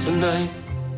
tonight.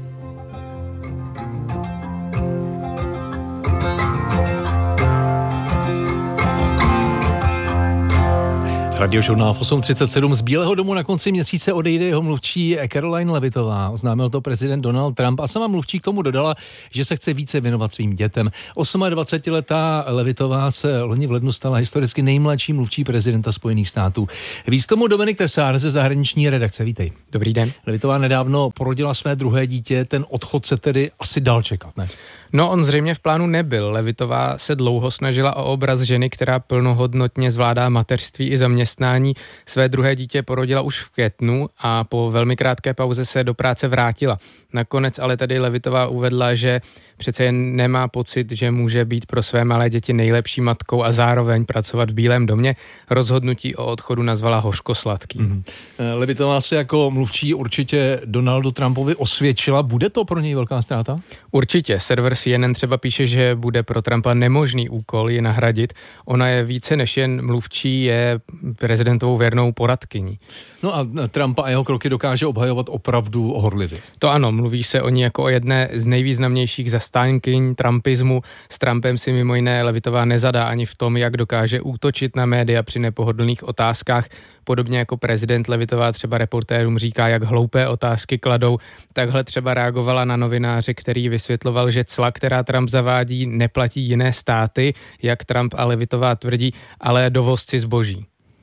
Radiožurnál 8.37. Z Bílého domu na konci měsíce odejde jeho mluvčí Caroline Levitová. Oznámil to prezident Donald Trump a sama mluvčí k tomu dodala, že se chce více věnovat svým dětem. 28letá Levitová se loni v lednu stala historicky nejmladší mluvčí prezidenta Spojených států. Víc tomu Dominik Tesár ze zahraniční redakce. Vítej. Dobrý den. Levitová nedávno porodila své druhé dítě, ten odchod se tedy asi dal čekat, ne? No, on zřejmě v plánu nebyl. Levitová se dlouho snažila o obraz ženy, která plnohodnotně zvládá mateřství i zaměstnání. Své druhé dítě porodila už v květnu a po velmi krátké pauze se do práce vrátila. Nakonec ale tady Levitová uvedla, že přece jen nemá pocit, že může být pro své malé děti nejlepší matkou a zároveň pracovat v Bílém domě. Rozhodnutí o odchodu nazvala hořkosladkým. Levitová se jako mluvčí určitě Donaldu Trumpovi osvědčila. Bude to pro něj velká ztráta? Určitě. Server CNN třeba píše, že bude pro Trumpa nemožný úkol ji nahradit. Ona je více než jen mluvčí, je prezidentovou věrnou poradkyní. No a Trumpa a jeho kroky dokáže obhajovat opravdu horlivě. To ano, mluví se o ní jako o jedné z nejvýznamnějších zastánkyň trumpismu. S Trumpem si mimo jiné Levitová nezadá ani v tom, jak dokáže útočit na média při nepohodlných otázkách. Podobně jako prezident Levitová třeba reportérům říká, jak hloupé otázky kladou. Takhle třeba reagovala na novináře, který vysvětloval, že cla, která Trump zavádí, neplatí jiné státy, jak Trump a Levitová tvrdí, ale dovozci zboží.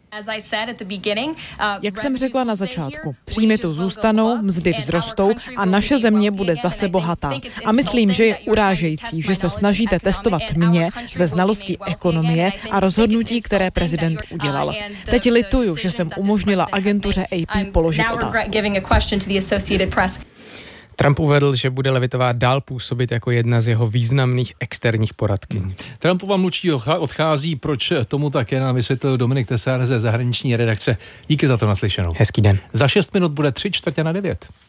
Jak jsem řekla na začátku, příjmy tu zůstanou, mzdy vzrostou a naše země bude zase bohatá. A myslím, že je urážející, že se snažíte testovat mě ze znalostí ekonomie a rozhodnutí, které prezident udělal. Teď lituju, že jsem umožnila agentuře AP položit otázku. Trump uvedl, že bude Levitová dál působit jako jedna z jeho významných externích poradkyň. Trumpova mluvčí odchází, proč tomu také nám vysvětlil Dominik Tesár ze zahraniční redakce. Díky za to naslyšenou. Hezký den. Za 6 minut bude 8:45.